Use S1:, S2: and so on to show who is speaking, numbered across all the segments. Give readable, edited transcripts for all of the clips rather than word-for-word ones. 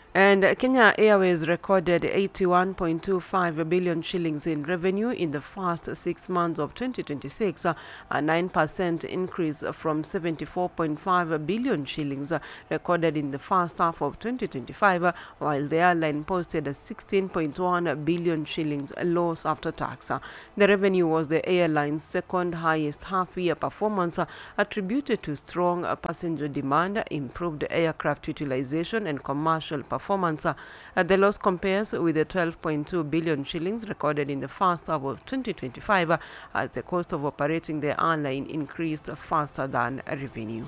S1: And Kenya Airways recorded 81.25 billion shillings in revenue in the first 6 months of 2026, a 9% increase from 74.5 billion shillings recorded in the first half of 2025, while the airline posted a 16.1 billion shillings loss after tax. The revenue was the airline's second highest half-year performance, attributed to strong passenger demand, improved aircraft utilization, and commercial performance. The loss compares with the 12.2 billion shillings recorded in the first half of 2025, as the cost of operating the airline increased faster than revenue.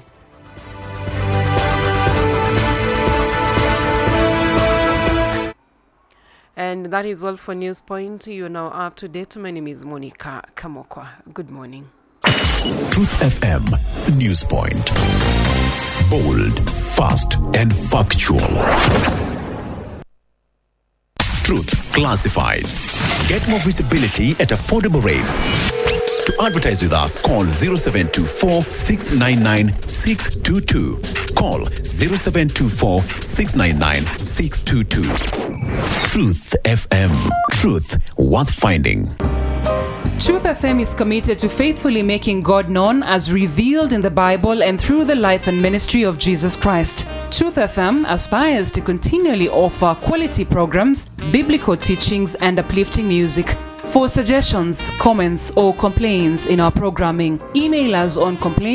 S1: And that is all for News Point. You are now up to date. My name is Monica Kamokwa. Good morning.
S2: Truth FM News Point. Bold, fast, and factual. Truth Classifieds. Get more visibility at affordable rates. To advertise with us, call 0724 699 622. Call 0724 699 622. Truth FM. Truth worth finding.
S3: Truth FM is committed to faithfully making God known as revealed in the Bible and through the life and ministry of Jesus Christ. Truth FM aspires to continually offer quality programs, biblical teachings, and uplifting music. For suggestions, comments, or complaints in our programming, email us on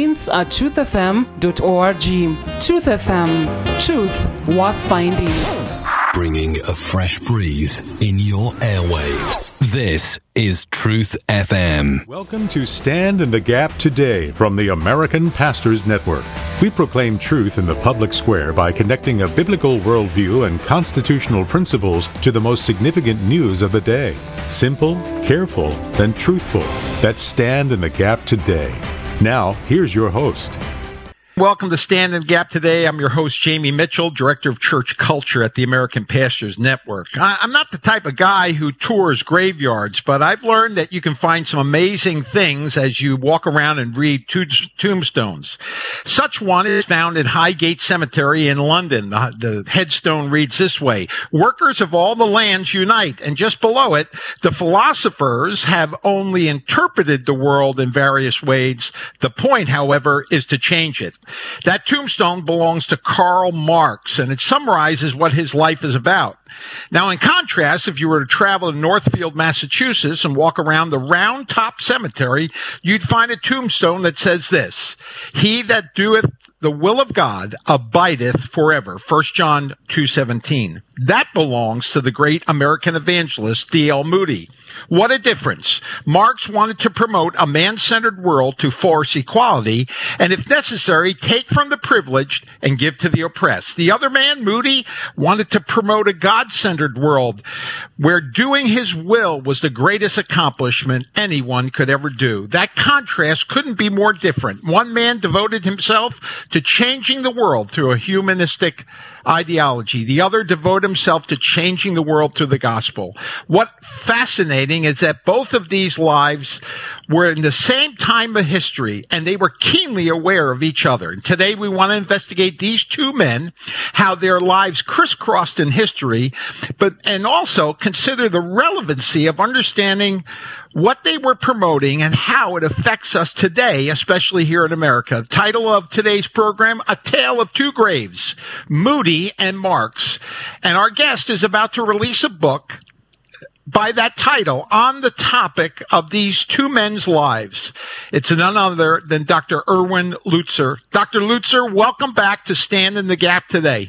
S3: complaints@truthfm.org. Truth FM. Truth worth finding.
S2: Bringing a fresh breeze in your airwaves. This is Truth FM.
S4: Welcome to Stand in the Gap Today from the American Pastors Network. We proclaim truth in the public square by connecting a biblical worldview and constitutional principles to the most significant news of the day. Simple, careful, then truthful. That's Stand in the Gap Today. Now, here's your host.
S5: Welcome to Stand in the Gap Today. I'm your host, Jamie Mitchell, Director of Church Culture at the American Pastors Network. I'm not the type of guy who tours graveyards, but I've learned that you can find some amazing things as you walk around and read tombstones. Such one is found in Highgate Cemetery in London. The headstone reads this way: "Workers of all the lands unite." And just below it, "The philosophers have only interpreted the world in various ways. The point, however, is to change it." That tombstone belongs to Karl Marx, and it summarizes what his life is about. Now, in contrast, if you were to travel to Northfield, Massachusetts, and walk around the Round Top Cemetery, you'd find a tombstone that says this: "He that doeth the will of God abideth forever." 1 John 2:17. That belongs to the great American evangelist D.L. Moody. What a difference. Marx wanted to promote a man-centered world to force equality, and if necessary, take from the privileged and give to the oppressed. The other man, Moody, wanted to promote a God-centered world where doing his will was the greatest accomplishment anyone could ever do. That contrast couldn't be more different. One man devoted himself to changing the world through a humanistic ideology. The other devoted himself to changing the world through the gospel. What's fascinating is that both of these lives were in the same time of history, and they were keenly aware of each other. And today we want to investigate these two men, how their lives crisscrossed in history, and also consider the relevancy of understanding what they were promoting and how it affects us today, especially here in America. The title of today's program, A Tale of Two Graves, Moody and Marx. And our guest is about to release a book by that title on the topic of these two men's lives. It's none other than Dr. Erwin Lutzer. Dr. Lutzer, welcome back to Stand in the Gap Today.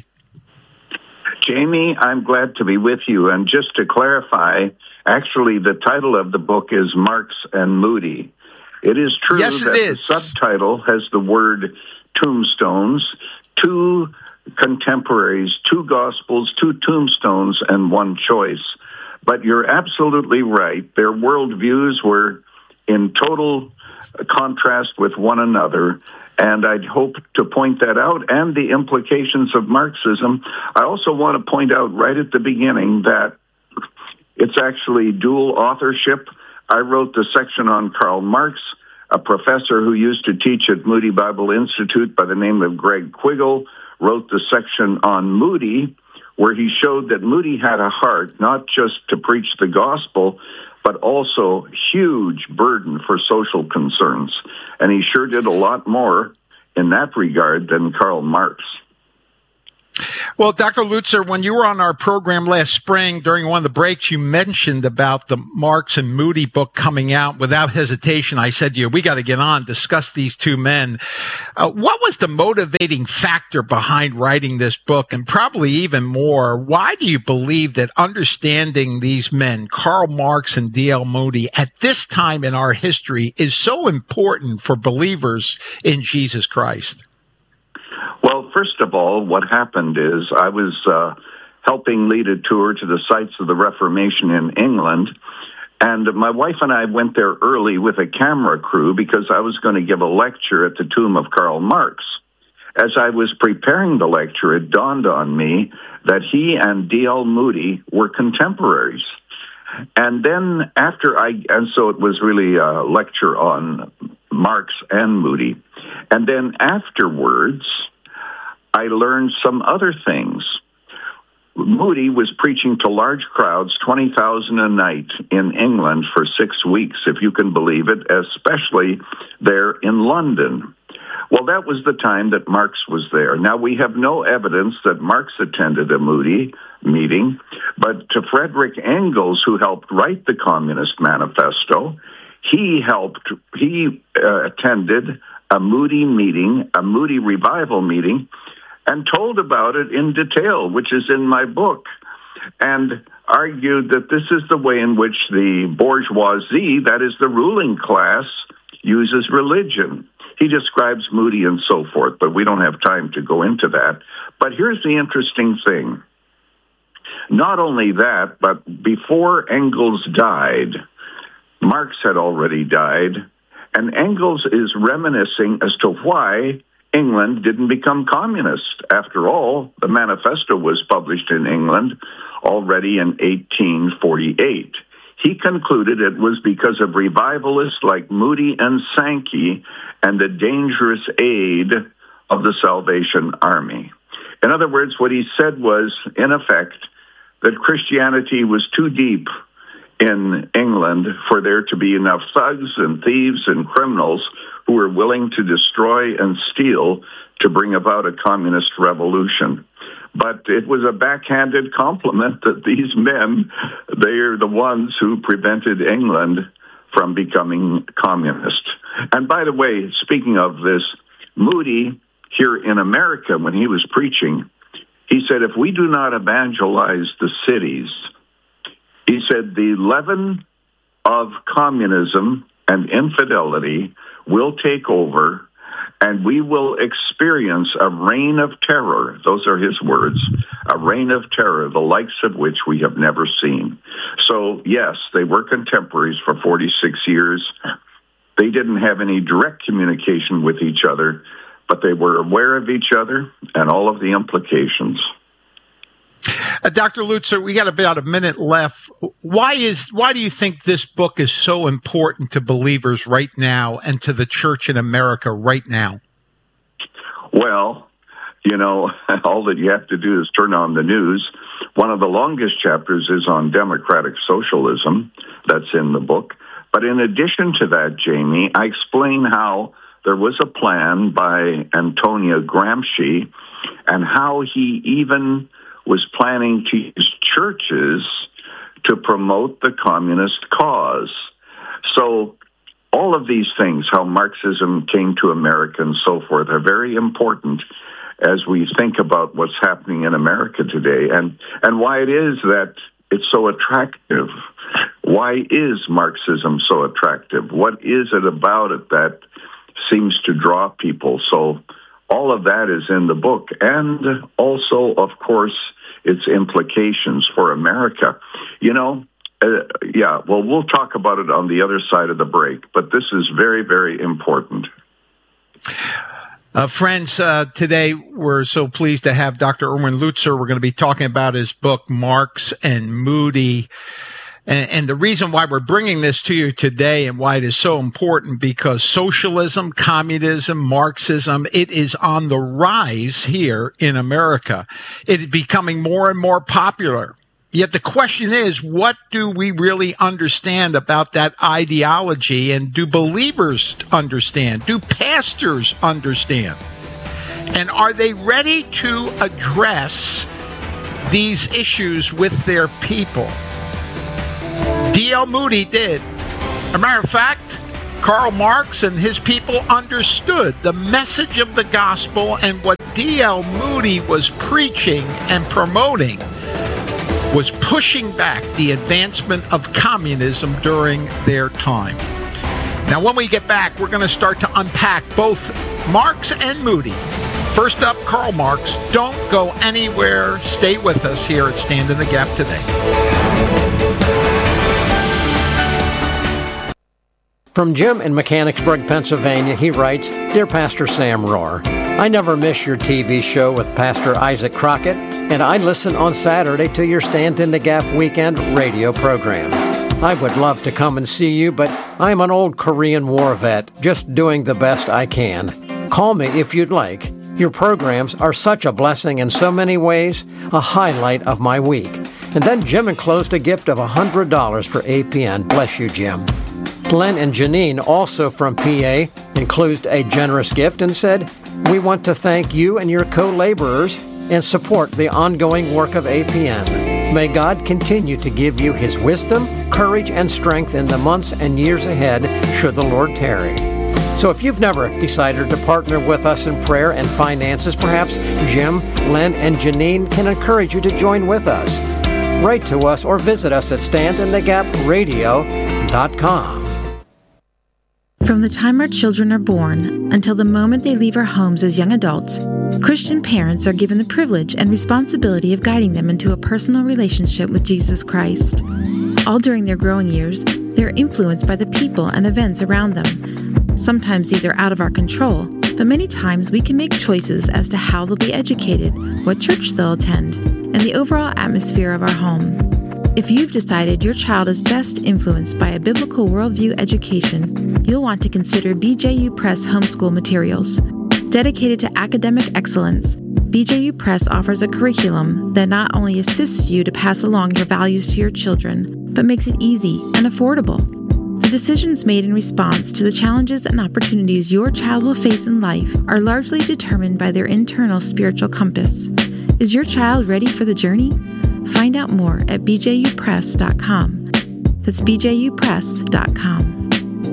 S6: Jamie, I'm glad to be with you. And just to clarify, actually, the title of the book is Marx and Moody. It is true that the subtitle has the word tombstones, two contemporaries, two gospels, two tombstones, and one choice. But you're absolutely right. Their worldviews were in total contrast with one another. And I'd hope to point that out and the implications of Marxism. I also want to point out right at the beginning that it's actually dual authorship. I wrote the section on Karl Marx. A professor who used to teach at Moody Bible Institute by the name of Greg Quiggle wrote the section on Moody, where he showed that Moody had a heart not just to preach the gospel, but also huge burden for social concerns. And he sure did a lot more in that regard than Karl Marx.
S5: Well, Dr. Lutzer, when you were on our program last spring, during one of the breaks, you mentioned about the Marx and Moody book coming out. Without hesitation, I said to you, we got to get on, discuss these two men. What was the motivating factor behind writing this book? And probably even more, why do you believe that understanding these men, Karl Marx and D.L. Moody, at this time in our history is so important for believers in Jesus Christ?
S6: Well, first of all, what happened is I was helping lead a tour to the sites of the Reformation in England, and my wife and I went there early with a camera crew because I was going to give a lecture at the tomb of Karl Marx. As I was preparing the lecture, it dawned on me that he and D.L. Moody were contemporaries. And then so it was really a lecture on Marx and Moody. And then afterwards, I learned some other things. Moody was preaching to large crowds, 20,000 a night in England for 6 weeks, if you can believe it, especially there in London. Well, that was the time that Marx was there. Now, we have no evidence that Marx attended a Moody meeting, but to Frederick Engels, who helped write the Communist Manifesto, he attended a Moody meeting, a Moody revival meeting, and told about it in detail, which is in my book, and argued that this is the way in which the bourgeoisie, that is the ruling class, uses religion. He describes Moody and so forth, but we don't have time to go into that. But here's the interesting thing. Not only that, but before Engels died, Marx had already died, and Engels is reminiscing as to why England didn't become communist. After all, the manifesto was published in England already in 1848. He concluded it was because of revivalists like Moody and Sankey and the dangerous aid of the Salvation Army. In other words, what he said was, in effect, that Christianity was too deep in England for there to be enough thugs and thieves and criminals who were willing to destroy and steal to bring about a communist revolution. But it was a backhanded compliment that these men, they are the ones who prevented England from becoming communist. And by the way, speaking of this, Moody here in America, when he was preaching, he said, if we do not evangelize the cities, he said, the leaven of communism and infidelity will take over, and we will experience a reign of terror. Those are his words, a reign of terror, the likes of which we have never seen. So, yes, they were contemporaries for 46 years. They didn't have any direct communication with each other, but they were aware of each other and all of the implications.
S5: Dr. Lutzer, we got about a minute left. Why do you think this book is so important to believers right now and to the church in America right now?
S6: Well, all that you have to do is turn on the news. One of the longest chapters is on democratic socialism. That's in the book. But in addition to that, Jamie, I explain how there was a plan by Antonio Gramsci and how he even was planning to use churches to promote the communist cause. So all of these things, how Marxism came to America and so forth, are very important as we think about what's happening in America today and why it is that it's so attractive. Why is Marxism so attractive? What is it about it that seems to draw people? So all of that is in the book, and also, of course, its implications for America. We'll talk about it on the other side of the break, but this is very, very important.
S5: Friends, today we're so pleased to have Dr. Erwin Lutzer. We're going to be talking about his book, Marx and Moody. And the reason why we're bringing this to you today and why it is so important, because socialism, communism, Marxism, it is on the rise here in America. It is becoming more and more popular. Yet the question is, what do we really understand about that ideology? And do believers understand? Do pastors understand? And are they ready to address these issues with their people? D.L. Moody did. As a matter of fact, Karl Marx and his people understood the message of the gospel, and what D.L. Moody was preaching and promoting was pushing back the advancement of communism during their time. Now, when we get back, we're going to start to unpack both Marx and Moody. First up, Karl Marx. Don't go anywhere. Stay with us here at Stand in the Gap today.
S7: From Jim in Mechanicsburg, Pennsylvania, he writes, Dear Pastor Sam Rohr, I never miss your TV show with Pastor Isaac Crockett, and I listen on Saturday to your Stand in the Gap weekend radio program. I would love to come and see you, but I'm an old Korean War vet, just doing the best I can. Call me if you'd like. Your programs are such a blessing in so many ways, a highlight of my week. And then Jim enclosed a gift of $100 for APN. Bless you, Jim. Glenn and Janine, also from PA, enclosed a generous gift and said, We want to thank you and your co-laborers and support the ongoing work of APN. May God continue to give you His wisdom, courage, and strength in the months and years ahead, should the Lord tarry. So if you've never decided to partner with us in prayer and finances, perhaps Jim, Len, and Janine can encourage you to join with us. Write to us or visit us at standinthegapradio.com.
S8: From the time our children are born until the moment they leave our homes as young adults, Christian parents are given the privilege and responsibility of guiding them into a personal relationship with Jesus Christ. All during their growing years, they're influenced by the people and events around them. Sometimes these are out of our control, but many times we can make choices as to how they'll be educated, what church they'll attend, and the overall atmosphere of our home. If you've decided your child is best influenced by a biblical worldview education, you'll want to consider BJU Press homeschool materials. Dedicated to academic excellence, BJU Press offers a curriculum that not only assists you to pass along your values to your children, but makes it easy and affordable. The decisions made in response to the challenges and opportunities your child will face in life are largely determined by their internal spiritual compass. Is your child ready for the journey? Find out more at bjupress.com. That's bjupress.com.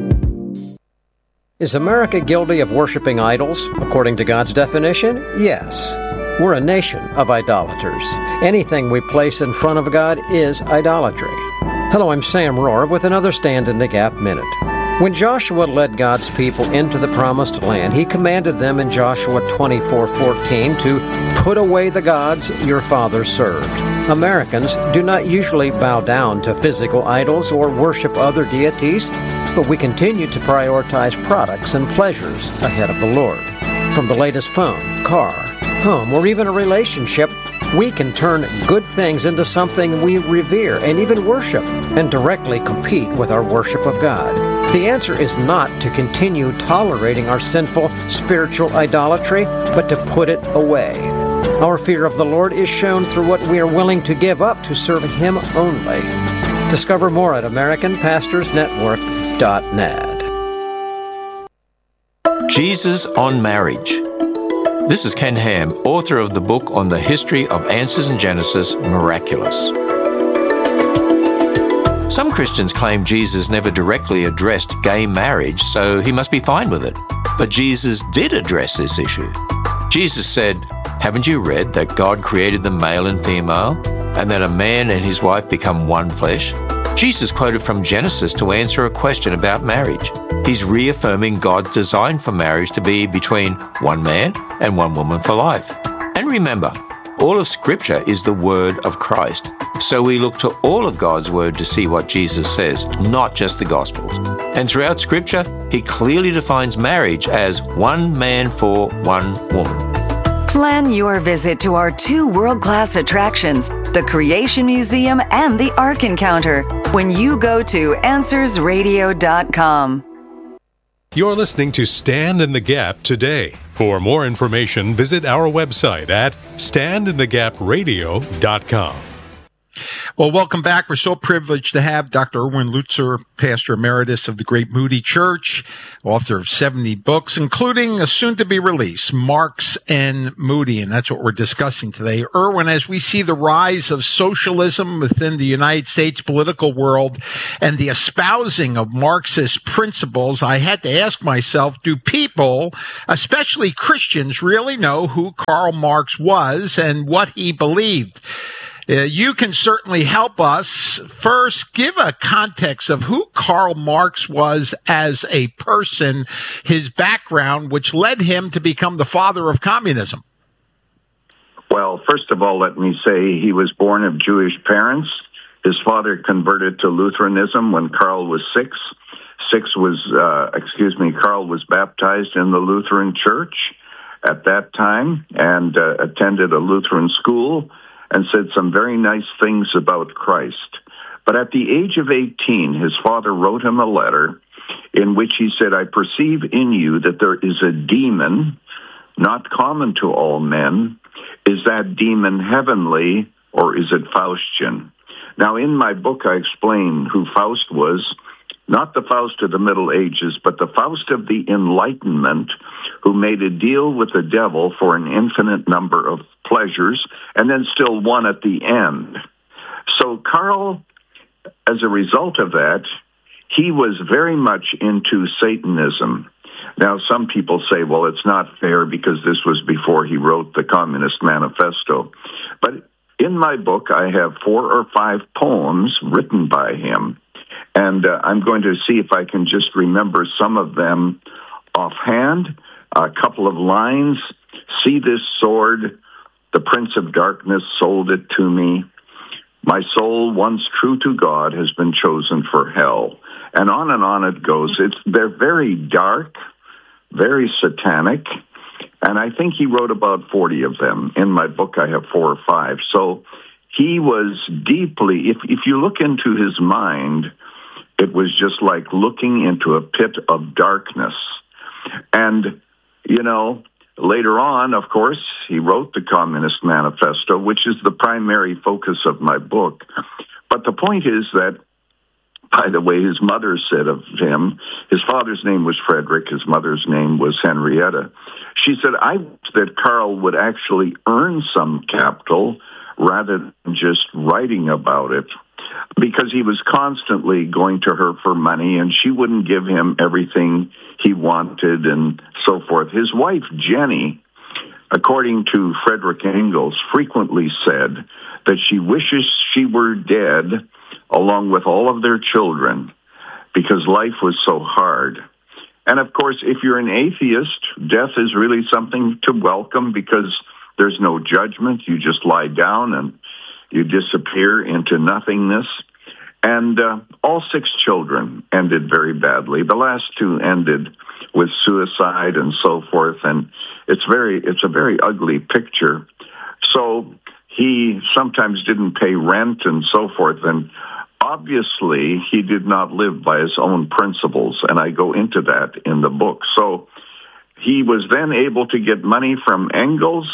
S7: Is America guilty of worshiping idols, according to God's definition? Yes. We're a nation of idolaters. Anything we place in front of God is idolatry. Hello, I'm Sam Rohr with another Stand in the Gap Minute. When Joshua led God's people into the Promised Land, he commanded them in Joshua 24:14 to put away the gods your fathers served. Americans do not usually bow down to physical idols or worship other deities, but we continue to prioritize products and pleasures ahead of the Lord. From the latest phone, car, home, or even a relationship, we can turn good things into something we revere and even worship, and directly compete with our worship of God. The answer is not to continue tolerating our sinful spiritual idolatry, but to put it away. Our fear of the Lord is shown through what we are willing to give up to serve Him only. Discover more at AmericanPastorsNetwork.net.
S9: Jesus on Marriage. This is Ken Ham, author of the book on the history of Answers in Genesis, Miraculous. Some Christians claim Jesus never directly addressed gay marriage, so he must be fine with it. But Jesus did address this issue. Jesus said, "Haven't you read that God created them male and female, and that a man and his wife become one flesh?" Jesus quoted from Genesis to answer a question about marriage. He's reaffirming God's design for marriage to be between one man and one woman for life. And remember, all of Scripture is the Word of Christ. So we look to all of God's Word to see what Jesus says, not just the Gospels. And throughout Scripture, He clearly defines marriage as one man for one woman.
S10: Plan your visit to our 2 world-class attractions, the Creation Museum, and the Ark Encounter when you go to AnswersRadio.com.
S4: You're listening to Stand in the Gap today. For more information, visit our website at standinthegapradio.com.
S5: Well, welcome back. We're so privileged to have Dr. Erwin Lutzer, pastor emeritus of the Great Moody Church, author of 70 books, including a soon-to-be-released Marx and Moody, and that's what we're discussing today. Erwin, as we see the rise of socialism within the United States political world and the espousing of Marxist principles, I had to ask myself, do people, especially Christians, really know who Karl Marx was and what he believed? You can certainly help us. First, give a context of who Karl Marx was as a person, his background, which led him to become the father of communism.
S6: Well, first of all, let me say he was born of Jewish parents. His father converted to Lutheranism when Karl was 6. Karl was baptized in the Lutheran Church at that time and attended a Lutheran school and said some very nice things about Christ. But at the age of 18, his father wrote him a letter in which he said, I perceive in you that there is a demon, not common to all men. Is that demon heavenly, or is it Faustian? Now, in my book, I explain who Faust was, not the Faust of the Middle Ages, but the Faust of the Enlightenment, who made a deal with the devil for an infinite number of pleasures, and then still won at the end. So Karl, as a result of that, he was very much into Satanism. Now, some people say, well, it's not fair because this was before he wrote the Communist Manifesto. But in my book, I have 4 or 5 poems written by him. And I'm going to see if I can just remember some of them offhand. A couple of lines. See this sword, the Prince of Darkness sold it to me. My soul, once true to God, has been chosen for hell. And on it goes. They're very dark, very satanic. And I think he wrote about 40 of them. In my book, I have 4 or 5. So he was deeply, if you look into his mind, it was just like looking into a pit of darkness. And, later on, of course, he wrote the Communist Manifesto, which is the primary focus of my book. But the point is that, by the way, his mother said of him, his father's name was Frederick, his mother's name was Henrietta. She said, I wish that Karl would actually earn some capital rather than just writing about it, because he was constantly going to her for money and she wouldn't give him everything he wanted and so forth. His wife, Jenny, according to Frederick Engels, frequently said that she wishes she were dead along with all of their children because life was so hard. And of course, if you're an atheist, death is really something to welcome because there's no judgment. You just lie down and you disappear into nothingness. And all 6 children ended very badly. The last 2 ended with suicide and so forth. And it's a very ugly picture. So he sometimes didn't pay rent and so forth. And obviously, he did not live by his own principles. And I go into that in the book. So he was then able to get money from Engels.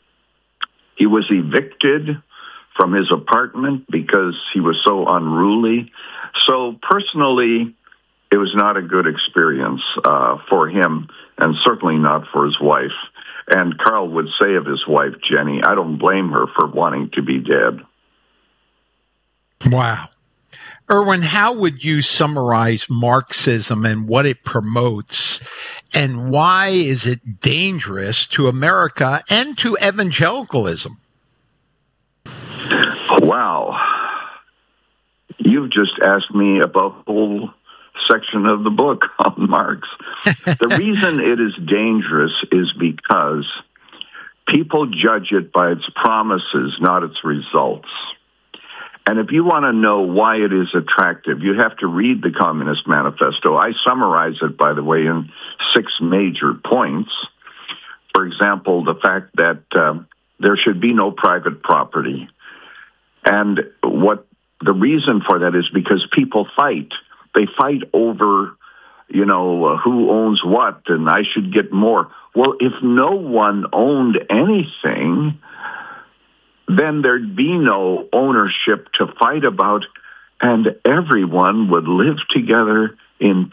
S6: He was evicted from his apartment because he was so unruly. So personally, it was not a good experience for him, and certainly not for his wife. And Karl would say of his wife, Jenny, I don't blame her for wanting to be dead.
S5: Wow. Erwin, how would you summarize Marxism and what it promotes, and why is it dangerous to America and to evangelicalism?
S6: Wow. You've just asked me about the whole section of the book on Marx. The reason it is dangerous is because people judge it by its promises, not its results. And if you want to know why it is attractive, you have to read the Communist Manifesto. I summarize it, by the way, in 6 major points. For example, the fact that there should be no private property. And what the reason for that is because people fight. They fight over, who owns what, and I should get more. Well, if no one owned anything, then there'd be no ownership to fight about, and everyone would live together in